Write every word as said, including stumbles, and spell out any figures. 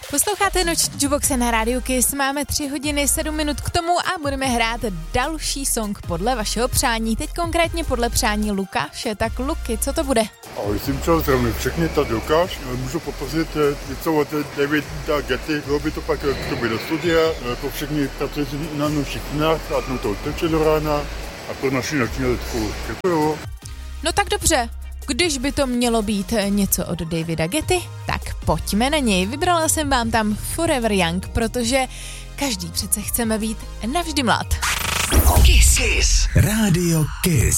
Posloucháte Noční Jukebox na rádiu Kiss, máme tři hodiny sedm minut k tomu a budeme hrát další song podle vašeho přání, teď konkrétně podle přání Lukáše, tak Luky, co to bude? Ahoj, jsem čas zdravím všechny, tady Lukáš, můžu poprosit něco od Davida Getty, bylo by to pak k tobě do studia, pro všechny pracující na nočních knách, a to teče do rána a pro naši noční lidku. Děkuju. No tak dobře. Když by to mělo být něco od Davida Getty, tak pojďme na něj. Vybrala jsem vám tam Forever Young, protože každý přece chceme být navždy mlád. Kiss. Kiss. Radio Kiss.